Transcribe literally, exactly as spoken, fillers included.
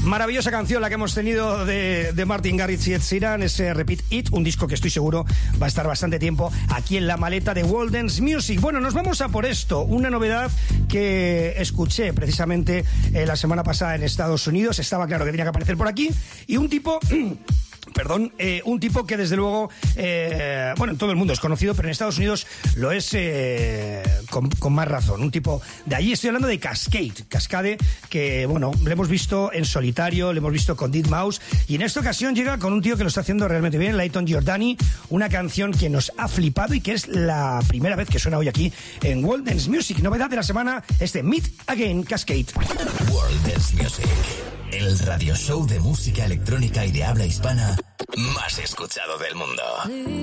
Maravillosa canción la que hemos tenido de, de Martin Garrix y Ed Sheeran, ese Repeat It, un disco que estoy seguro va a estar bastante tiempo aquí en la maleta de World Dance Music. Bueno, nos vamos a por esto, una novedad que escuché precisamente eh, la semana pasada en Estados Unidos, estaba claro que tenía que aparecer por aquí, y un tipo... Perdón, eh, un tipo que desde luego, eh, bueno, en todo el mundo es conocido, pero en Estados Unidos lo es eh, con, con más razón. Un tipo de allí, estoy hablando de Kaskade, Kaskade, que bueno, lo hemos visto en solitario, lo hemos visto con deadmau five, y en esta ocasión llega con un tío que lo está haciendo realmente bien, Layton Giordani, una canción que nos ha flipado y que es la primera vez que suena hoy aquí en World Dance Music. Novedad de la semana, este Meet Again, Kaskade. World Dance Music, el radio show de música electrónica y de habla hispana más escuchado del mundo.